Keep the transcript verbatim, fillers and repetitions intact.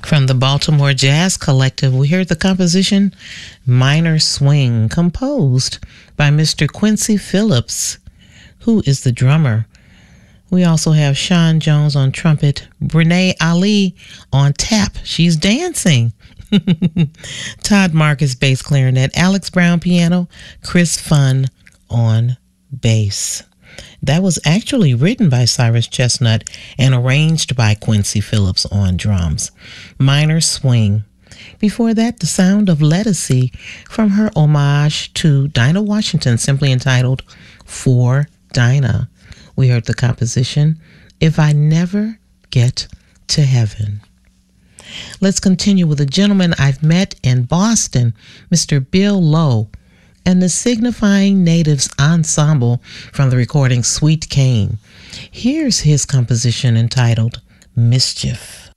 From the Baltimore Jazz Collective, we heard the composition Minor Swing, composed by Mister Quincy Phillips, who is the drummer. We also have Sean Jones on trumpet, Brene Ali on tap. She's dancing. Todd Marcus bass clarinet, Alex Brown piano, Chris Funn on bass. That was actually written by Cyrus Chestnut and arranged by Quincy Phillips on drums. Minor Swing. Before that, the sound of Lettucey from her homage to Dinah Washington, simply entitled For Dinah. We heard the composition, If I Never Get to Heaven. Let's continue with a gentleman I've met in Boston, Mister Bill Lowe, and the Signifying Natives Ensemble from the recording Sweet Cane. Here's his composition entitled Mischief.